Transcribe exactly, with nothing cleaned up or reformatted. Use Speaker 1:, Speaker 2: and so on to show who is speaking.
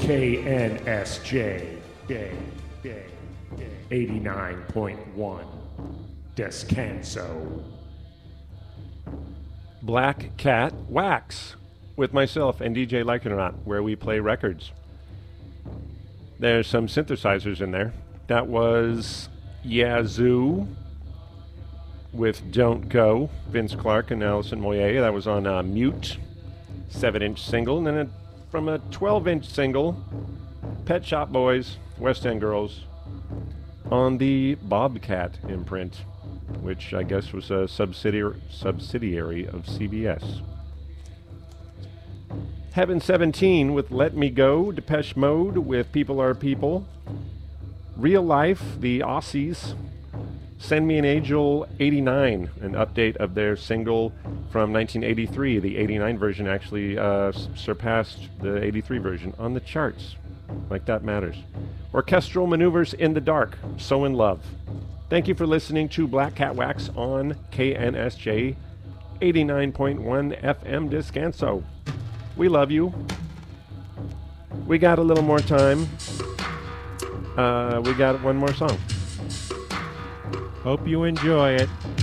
Speaker 1: K N S J eighty-nine point one Descanso.
Speaker 2: Black Cat Wax with myself and D J Like It or Not, where we play records. There's some synthesizers in there. That was Yazoo with Don't Go, Vince Clarke and Alison Moyet. That was on a Mute seven inch single. And then a, from a twelve inch single, Pet Shop Boys, West End Girls, on the Bobcat imprint, which I guess was a subsidiary, subsidiary of C B S. Heaven seventeen with Let Me Go, Depeche Mode with People Are People, Real Life, the Aussies, Send Me an Angel eighty-nine, an update of their single from nineteen eighty-three. The eighty-nine version actually uh, s- surpassed the eighty-three version on the charts. Like that matters. Orchestral Maneuvers in the Dark, So in Love. Thank you for listening to Black Cat Wax on K N S J eighty-nine point one F M Descanso. We love you. We got a little more time. Uh, we got one more song. Hope you enjoy it.